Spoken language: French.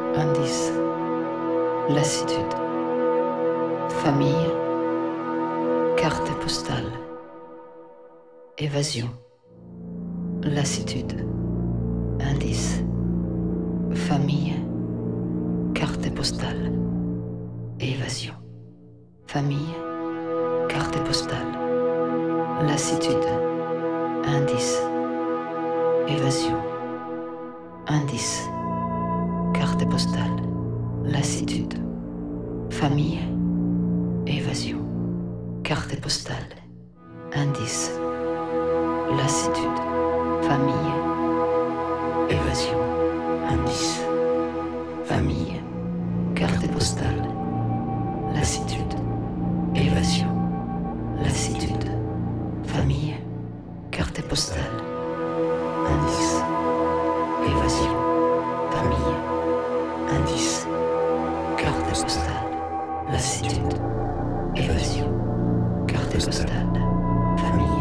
indice, lassitude, famille, carte postale, évasion, lassitude, indice, famille, carte postale, évasion, famille, carte postale, lassitude, indice, évasion, indice, carte postale, lassitude, famille, évasion, carte postale, indice, lassitude, famille, évasion, indice, famille, carte postale, lassitude, évasion, lassitude, famille, carte postale, indice, évasion, famille, indice, carte postale, lassitude, évasion, carte postale, famille.